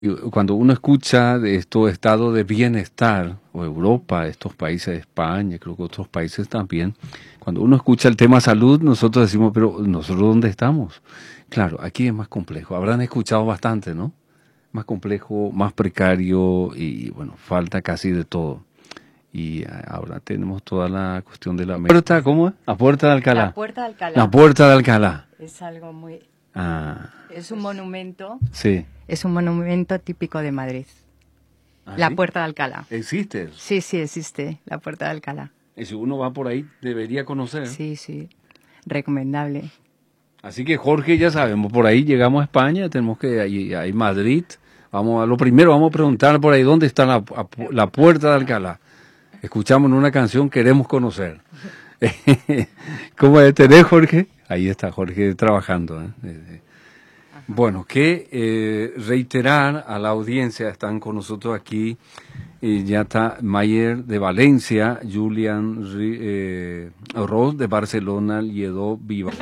Cuando uno escucha de estos estados de bienestar, o Europa, estos países de España, creo que otros países también, cuando uno escucha el tema salud, nosotros decimos, pero ¿nosotros dónde estamos? Claro, aquí es más complejo. Habrán escuchado bastante, ¿no? Más complejo, más precario y, bueno, falta casi de todo. Y ahora tenemos toda la cuestión de la puerta, ¿cómo es? La Puerta de Alcalá. La Puerta de Alcalá. La Puerta de Alcalá. Es algo muy... Ah. Es un monumento. Sí. Es un monumento típico de Madrid. ¿Ah, La sí? Puerta de Alcalá. ¿Existe? Sí, sí, existe. La Puerta de Alcalá. Y si uno va por ahí, debería conocer. Sí, sí. Recomendable. Así que Jorge, ya sabemos, por ahí llegamos a España, tenemos que ahí Madrid. Vamos a lo primero, vamos a preguntar por ahí dónde está la Puerta de Alcalá. Escuchamos una canción, queremos conocer. ¿Cómo tenés, Jorge? Ahí está Jorge trabajando. Bueno, que reiterar a la audiencia, están con nosotros aquí, ya está Mayer de Valencia, Julián Ross de Barcelona, Lledó Viva.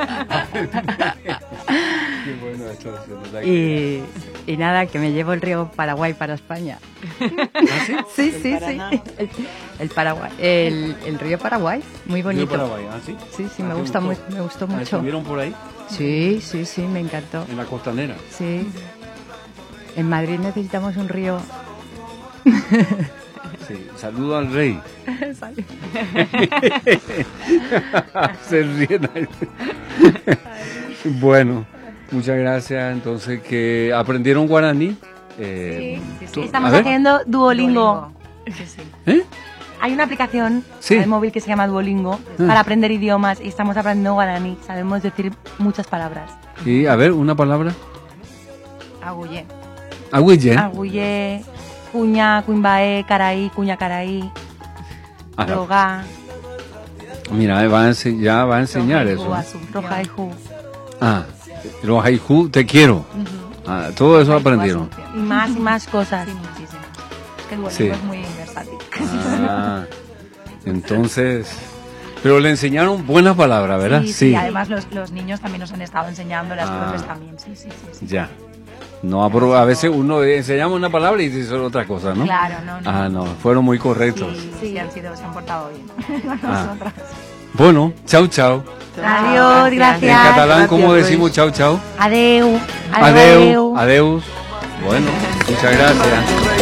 Qué bueno esto, y nada, que me llevo el río Paraguay para España. ¿Ah, sí? Sí, sí, sí. El Paraguay, el río Paraguay, muy bonito. ¿Río Paraguay? ¿Ah, sí? Sí, sí, me gustó gustó mucho. ¿Estuvieron por ahí? Sí, sí, sí, me encantó. En la costanera. Sí. En Madrid necesitamos un río. Sí, saludo al rey. Se ríen ahí. Bueno, muchas gracias. Entonces, ¿que aprendieron guaraní? Sí. Estamos haciendo Duolingo. Sí, sí. ¿Eh? Hay una aplicación Sí. en el móvil que se llama Duolingo para aprender idiomas y estamos aprendiendo guaraní. Sabemos decir muchas palabras. Y, a ver, una palabra. Agullé. Agüille. Agullé, cuña, cuimbae, caraí, cuña caraí, roga, Mira, ya va a enseñar eso. roja y ju. Ah, los haiku, te quiero. Ah, todo eso aprendieron. Y más cosas. Sí, muchísimo. Es que el Duolingo Sí. es muy versátil. Ah, entonces, pero le enseñaron buenas palabras, ¿verdad? Sí. Además los niños también nos han estado enseñando, las profes también. Sí. Ya. No, a veces uno enseñamos una palabra y dice otra cosa, ¿no? Claro, no. Ah, no, fueron muy correctos. Sí, se han portado bien con Ah. nosotras. Bueno, chau, chau. Adiós, gracias. En catalán, ¿cómo Gracias, decimos chau, chau? Adeu. Adeu. Adeus. Bueno, muchas gracias.